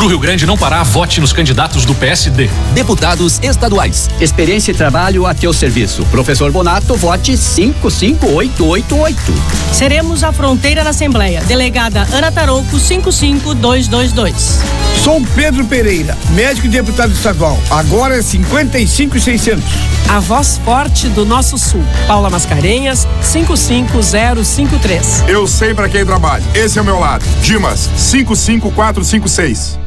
Pro Rio Grande não parar, vote nos candidatos do PSD. Deputados estaduais. Experiência e trabalho a teu serviço. Professor Bonato, vote 55888. Seremos a fronteira na Assembleia. Delegada Ana Tarouco, 55222. Sou Pedro Pereira, médico e deputado estadual. Agora é 55600. A voz forte do nosso sul. Paula Mascarenhas, 55053. Eu sei pra quem trabalho. Esse é o meu lado. Dimas, 55456.